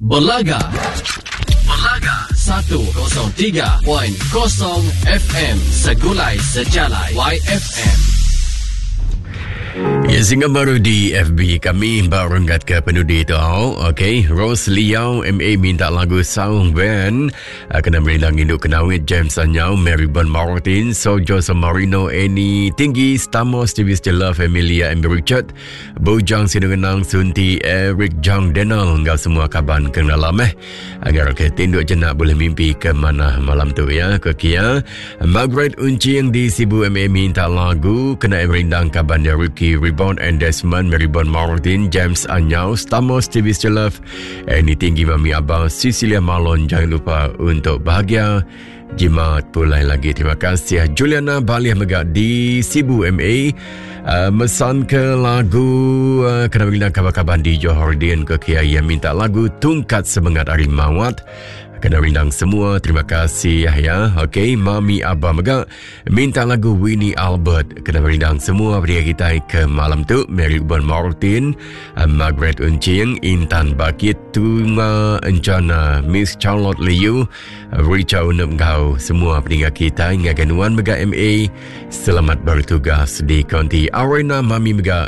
Belaga 103.0 FM Segulai Sejalai YFM. Ya, singa baru di FB kami baru angkat ke penudi tu. Okey, Rose Liao MA minta lagu Sound Band kena merilang induk kenawit James Anyau, Marybon Martin, Sojo Samarino, Annie Tinggi, Stamos, TV Still Love, Emilia, Amber Richard, Bojang Sinungenang, Sunti, Eric, Jang Denal, engkau semua kaban kena lama agar ke tinduk jenak boleh mimpi ke mana malam tu ya. Kekia Margaret Unci yang di Sibu MA minta lagu kena merindang kaban dia Ricky Rebound and Desmond, Marybon Martin, James Anyau, Stamos, TV Still Love, Annie Tinggi, Mami Abang, Cecilia Malon. Jangan lupa untuk bahagia jimat pulai lagi. Terima kasih Juliana Baliah Megak di Sibu MA mesan ke lagu kena mengenang kabar-kabar di Johor Din ke Kiai yang minta lagu Tungkat Semangat Hari Mawat. Kena rindang semua. Terima kasih ya. Okey, Mami Abah Megak minta lagu Winnie Albert. Kena rindang semua pria kita ke malam tu. Marybon Martin, Margaret Uncing, Intan Bakit, Tunga Encana, Miss Charlotte Liu, Richa Unup Ngau, semua peninggal kita ngaganuan Megak MA. Selamat bertugas di konti Arena Mami Megak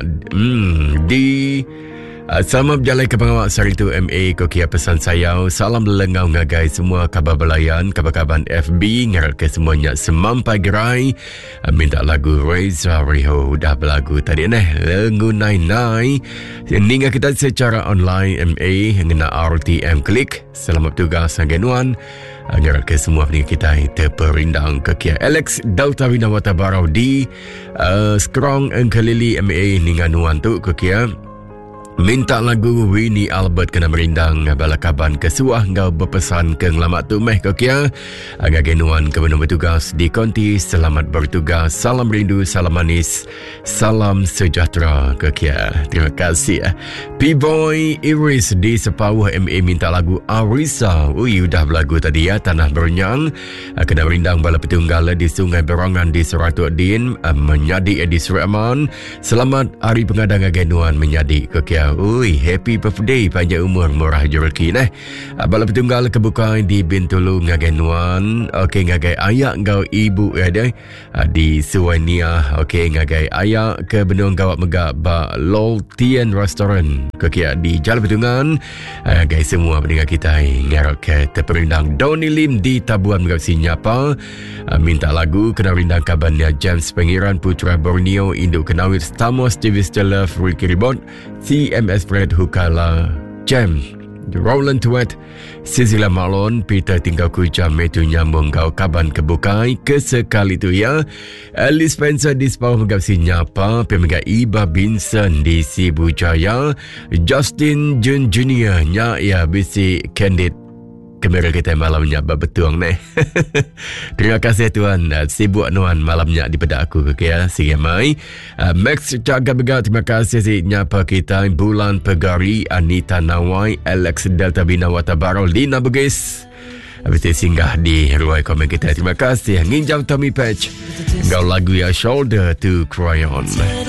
di selamat berjalan ke pengawak sehari tu MA. Kokia pesan sayau. Salam lelengau ngagai semua kabar belayan, kabar-kabar FB. Ngarap ke semuanya semampai gerai. Minta lagu Reza Riho. Dah berlagu tadi Lengu Nai. Ninga kita secara online MA. Ngena RTM Klik. Selamat tugas Ganuan. Ngarap ke semua peninggal kita terperindang. Kokia Alex Dautawina Watabarau di Strong Engkelili MA. Ninga nuan tu Kokia minta lagu Winnie Albert kena merindang balakaban kesuah ngau berpesan ke ngelamat tu meh kokia agak genuan ke benar bertugas di konti. Selamat bertugas, salam rindu, salam manis, salam sejahtera kokia. Terima kasih P-Boy Iris di Sepawah MA minta lagu Arisa. Udah berlagu tadi ya, Tanah Bernyang. Kena merindang bala petunggal di Sungai Berangan di Seratuddin, Menyadi di Suraman. Selamat Hari Pengadang genuan Menyadi kokia. Happy birthday, panjang umur, murah rezeki neh. Bala petunggal kebuka di Bintulu ngagenuan. Okey, ngagai ayak ngau ibu ada di Suwania. Okey, ngagai ayak ke benung gawat megak ba Lol Tien Restaurant kokia di Jalan Petungan. Guys semua pendengar kita ngarok ke terperindang Donny Lim di Tabuan Megak Sinyapa. Minta lagu kena rindang kabarnya James Pengiran Putra Borneo, Induk Kenawit, Stamos, TV Still Love, Ricky Ribot, CMS Fred Hukala, Jam, Roland Tuet, Cecilia Malon, Peter Tinggal Kujam, Metu Nyambung Kau Kaban Kebukai kesekali tu ya. Alice Spencer di Sepawah Megap Sinyapa, Pemegak Iba Binson di Sibu Jaya, Justin Jun Junior nya ya bisi candid kamera kita malamnya betuang neh. Terima kasih tuan. Sibuk nuan malamnya di bedak aku ke ya. Sige mai. Max Jaga Bega, terima kasih si nyapa kita Bulan Pegari, Anita Nawai, Alex Delta Bina Watabaro, Lina Bugis. Habis itu singgah di ruang komen kita. Terima kasih. Nginjam Tommy Patch. Gau lagu ya Shoulder to Cry On.